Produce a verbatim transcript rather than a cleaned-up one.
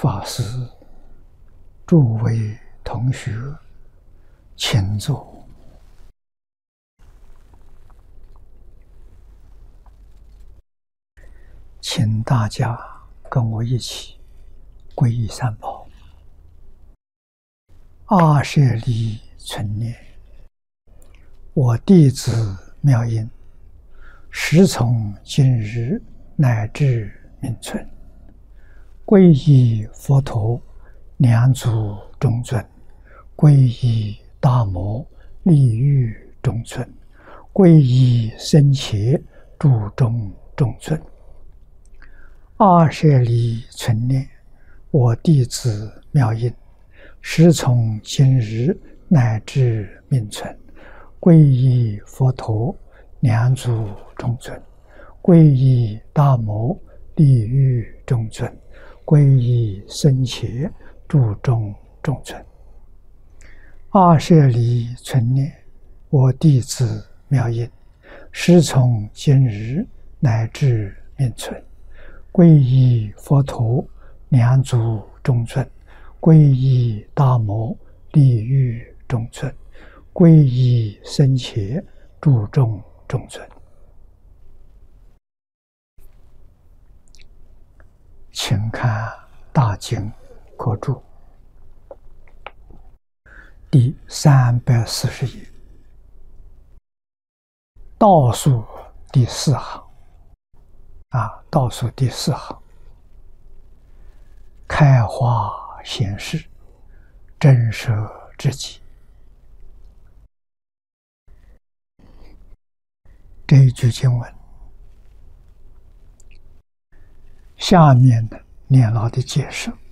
法师、诸位同学，请坐。请大家跟我一起皈依三宝。阿舍利存念，我弟子妙音，时从今日乃至命存，皈依佛陀，两足中尊；皈依大摩，利欲中尊；皈依僧伽，注中中尊。阿舍利存念，我弟子妙音，时从今日乃至命存，皈依佛陀，两足中尊；皈依大摩，利欲中尊；皈依僧伽，注中中尊。阿舍利存念，我弟子妙音，时从今日乃至命存，皈依佛陀，两足中尊；皈依大摩，利欲中尊；皈依僧伽，注中中尊。请看大经科注第三百四十页，倒数第四行啊，倒数第四行，开花显示，真实之极。这一句经文，下面的念老的解释。